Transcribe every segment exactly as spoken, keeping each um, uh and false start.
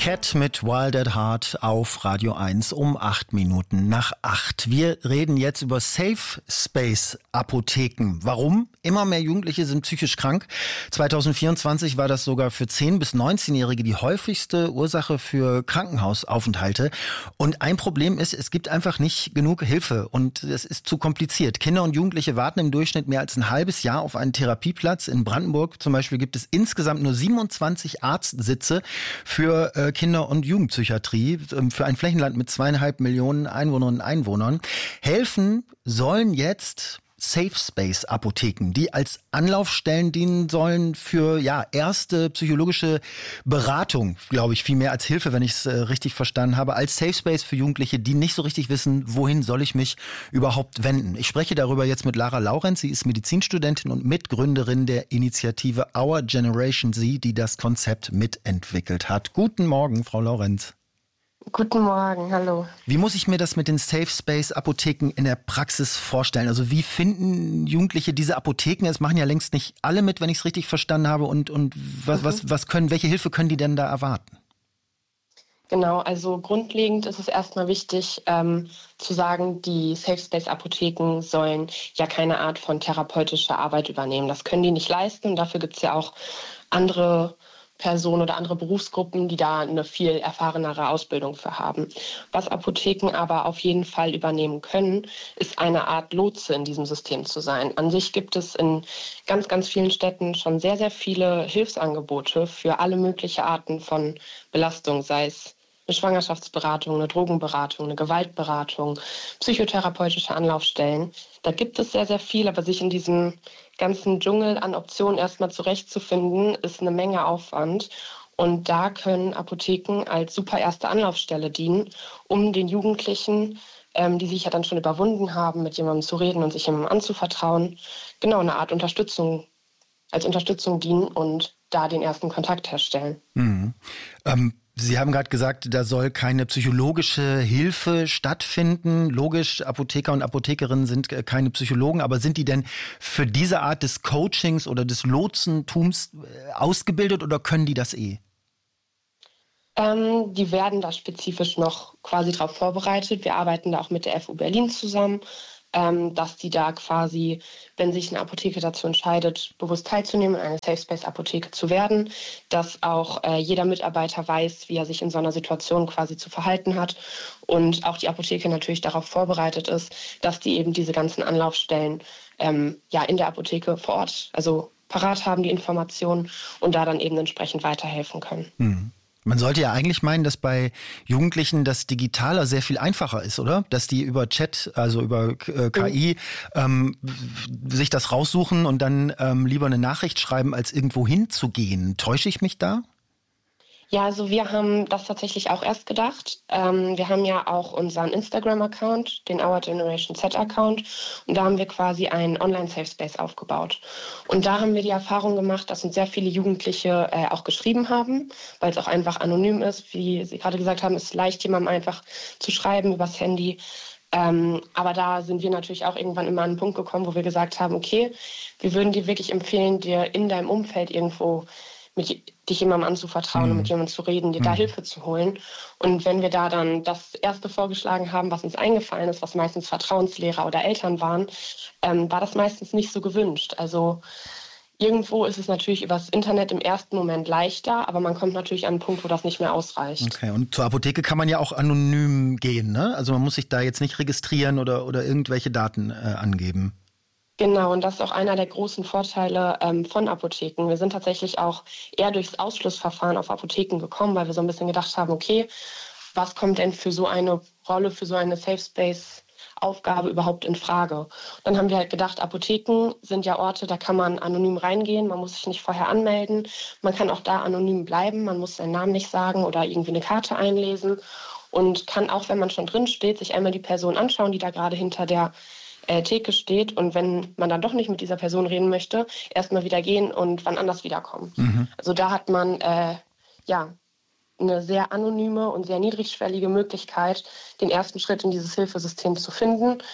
Cat mit Wild at Heart auf Radio eins um acht Minuten nach acht. Wir reden jetzt über Safe Space Apotheken. Warum? Immer mehr Jugendliche sind psychisch krank. zwanzig vierundzwanzig war das sogar für zehn- bis neunzehnjährige die häufigste Ursache für Krankenhausaufenthalte. Und ein Problem ist, es gibt einfach nicht genug Hilfe und es ist zu kompliziert. Kinder und Jugendliche warten im Durchschnitt mehr als ein halbes Jahr auf einen Therapieplatz. In Brandenburg zum Beispiel gibt es insgesamt nur siebenundzwanzig Arztsitze für äh, Kinder- und Jugendpsychiatrie, äh, für ein Flächenland mit zweieinhalb Millionen Einwohnerinnen und Einwohnern. Helfen sollen jetzt Safe Space Apotheken, die als Anlaufstellen dienen sollen für ja erste psychologische Beratung, glaube ich, viel mehr als Hilfe, wenn ich es äh, richtig verstanden habe, als Safe Space für Jugendliche, die nicht so richtig wissen, wohin soll ich mich überhaupt wenden. Ich spreche darüber jetzt mit Lara Laurenz. Sie ist Medizinstudentin und Mitgründerin der Initiative Our Generation Z, die das Konzept mitentwickelt hat. Guten Morgen, Frau Laurenz. Guten Morgen, hallo. Wie muss ich mir das mit den Safe Space Apotheken in der Praxis vorstellen? Also wie finden Jugendliche diese Apotheken? Es machen ja längst nicht alle mit, wenn ich es richtig verstanden habe. Und, und was, mhm. was, was können, welche Hilfe können die denn da erwarten? Genau, also grundlegend ist es erstmal wichtig ähm, zu sagen, die Safe Space Apotheken sollen ja keine Art von therapeutischer Arbeit übernehmen. Das können die nicht leisten und dafür gibt es ja auch andere Personen oder andere Berufsgruppen, die da eine viel erfahrenere Ausbildung für haben. Was Apotheken aber auf jeden Fall übernehmen können, ist eine Art Lotse in diesem System zu sein. An sich gibt es in ganz, ganz vielen Städten schon sehr, sehr viele Hilfsangebote für alle möglichen Arten von Belastung, sei es eine Schwangerschaftsberatung, eine Drogenberatung, eine Gewaltberatung, psychotherapeutische Anlaufstellen. Da gibt es sehr, sehr viel, aber sich in diesem ganzen Dschungel an Optionen erstmal zurechtzufinden, ist eine Menge Aufwand. Und da können Apotheken als super erste Anlaufstelle dienen, um den Jugendlichen, ähm, die sich ja dann schon überwunden haben, mit jemandem zu reden und sich jemandem anzuvertrauen, genau eine Art Unterstützung, als Unterstützung dienen und da den ersten Kontakt herstellen. Mhm. Ähm Sie haben gerade gesagt, da soll keine psychologische Hilfe stattfinden. Logisch, Apotheker und Apothekerinnen sind keine Psychologen, aber sind die denn für diese Art des Coachings oder des Lotsentums ausgebildet oder können die das eh? Ähm, die werden da spezifisch noch quasi drauf vorbereitet. Wir arbeiten da auch mit der F U Berlin zusammen, ähm, dass die da quasi, wenn sich eine Apotheke dazu entscheidet, bewusst teilzunehmen, eine Safe Space Apotheke zu werden, dass auch äh, jeder Mitarbeiter weiß, wie er sich in so einer Situation quasi zu verhalten hat und auch die Apotheke natürlich darauf vorbereitet ist, dass die eben diese ganzen Anlaufstellen ähm, ja in der Apotheke vor Ort, also parat haben, die Informationen und da dann eben entsprechend weiterhelfen können. Mhm. Man sollte ja eigentlich meinen, dass bei Jugendlichen das Digitaler sehr viel einfacher ist, oder? Dass die über Chat, also über äh, K I, ähm, sich das raussuchen und dann ähm, lieber eine Nachricht schreiben, als irgendwo hinzugehen. Täusche ich mich da? Ja, also wir haben das tatsächlich auch erst gedacht. Ähm, wir haben ja auch unseren Instagram-Account, den Our Generation Z-Account. Und da haben wir quasi einen Online-Safe-Space aufgebaut. Und da haben wir die Erfahrung gemacht, dass uns sehr viele Jugendliche äh, auch geschrieben haben, weil es auch einfach anonym ist. Wie Sie gerade gesagt haben, ist es leicht, jemandem einfach zu schreiben übers Handy. Ähm, aber da sind wir natürlich auch irgendwann immer an einen Punkt gekommen, wo wir gesagt haben, okay, wir würden dir wirklich empfehlen, dir in deinem Umfeld irgendwo mit dich jemandem anzuvertrauen mhm. und mit jemandem zu reden, dir mhm. da Hilfe zu holen. Und wenn wir da dann das Erste vorgeschlagen haben, was uns eingefallen ist, was meistens Vertrauenslehrer oder Eltern waren, ähm, war das meistens nicht so gewünscht. Also irgendwo ist es natürlich übers Internet im ersten Moment leichter, aber man kommt natürlich an einen Punkt, wo das nicht mehr ausreicht. Okay, und zur Apotheke kann man ja auch anonym gehen, ne? Also man muss sich da jetzt nicht registrieren oder, oder irgendwelche Daten äh, angeben. Genau, und das ist auch einer der großen Vorteile ähm, von Apotheken. Wir sind tatsächlich auch eher durchs Ausschlussverfahren auf Apotheken gekommen, weil wir so ein bisschen gedacht haben, okay, was kommt denn für so eine Rolle, für so eine Safe Space Aufgabe überhaupt in Frage? Dann haben wir halt gedacht, Apotheken sind ja Orte, da kann man anonym reingehen, man muss sich nicht vorher anmelden, man kann auch da anonym bleiben, man muss seinen Namen nicht sagen oder irgendwie eine Karte einlesen und kann auch, wenn man schon drin steht, sich einmal die Person anschauen, die da gerade hinter der äh, Theke steht und wenn man dann doch nicht mit dieser Person reden möchte, erstmal wieder gehen und wann anders wiederkommen. Mhm. Also da hat man äh, ja eine sehr anonyme und sehr niedrigschwellige Möglichkeit, den ersten Schritt in dieses Hilfesystem zu finden.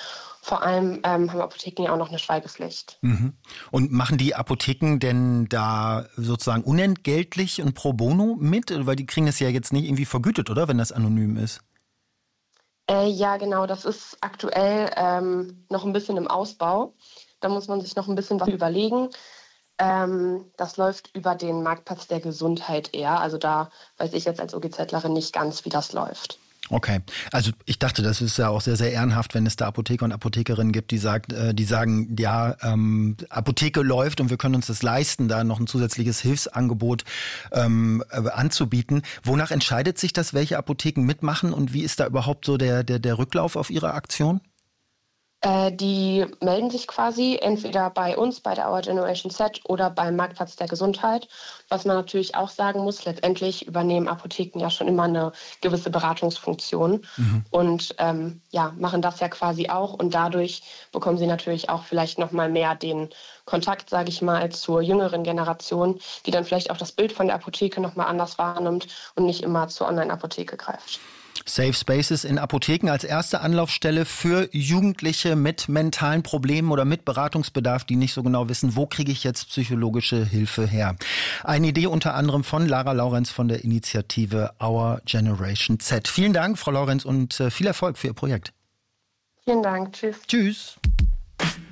vor allem ähm, haben Apotheken ja auch noch eine Schweigepflicht. Mhm. Und machen die Apotheken denn da sozusagen unentgeltlich und pro bono mit? Weil die kriegen das ja jetzt nicht irgendwie vergütet, oder, wenn das anonym ist? Äh, ja, genau, das ist aktuell ähm, noch ein bisschen im Ausbau. Da muss man sich noch ein bisschen was überlegen. Ähm, das läuft über den Marktplatz der Gesundheit eher. Also da weiß ich jetzt als OGZlerin nicht ganz, wie das läuft. Okay, also ich dachte, das ist ja auch sehr, sehr ehrenhaft, wenn es da Apotheker und Apothekerinnen gibt, die sagt, äh, die sagen, ja, ähm, Apotheke läuft und wir können uns das leisten, da noch ein zusätzliches Hilfsangebot ähm, äh, anzubieten. Wonach entscheidet sich das, welche Apotheken mitmachen und wie ist da überhaupt so der, der, der Rücklauf auf Ihre Aktion? Die melden sich quasi entweder bei uns, bei der Our Generation Z oder beim Marktplatz der Gesundheit. Was man natürlich auch sagen muss, letztendlich übernehmen Apotheken ja schon immer eine gewisse Beratungsfunktion mhm. und ähm, ja, machen das ja quasi auch. Und dadurch bekommen sie natürlich auch vielleicht nochmal mehr den Kontakt, sage ich mal, zur jüngeren Generation, die dann vielleicht auch das Bild von der Apotheke nochmal anders wahrnimmt und nicht immer zur Online-Apotheke greift. Safe Spaces in Apotheken als erste Anlaufstelle für Jugendliche mit mentalen Problemen oder mit Beratungsbedarf, die nicht so genau wissen, wo kriege ich jetzt psychologische Hilfe her. Eine Idee unter anderem von Lara Laurenz von der Initiative Our Generation Z. Vielen Dank, Frau Laurenz, und viel Erfolg für Ihr Projekt. Vielen Dank. Tschüss. Tschüss.